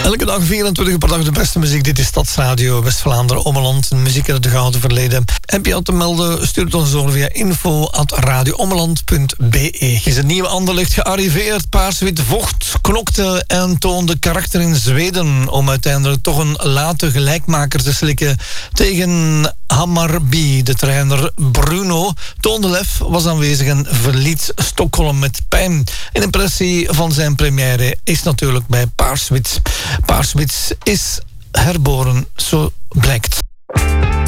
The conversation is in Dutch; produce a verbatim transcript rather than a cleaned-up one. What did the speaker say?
Elke dag vierentwintig per dag de beste muziek. Dit is Stadsradio West-Vlaanderen, Ommeland. Muziek uit het gouden verleden. Heb je al te melden? Stuur het ons door via info at radioommeland punt be. Is het nieuwe Anderlecht gearriveerd? Paars-wit vocht, knokte en toonde karakter in Zweden om uiteindelijk toch een late gelijkmaker te slikken tegen Hammarby. De trainer Bruno toonde lef, was aanwezig en verliet Stockholm met pijn. Een impressie van zijn première is natuurlijk bij Paars-wit. Paars-wit is herboren, zo blijkt.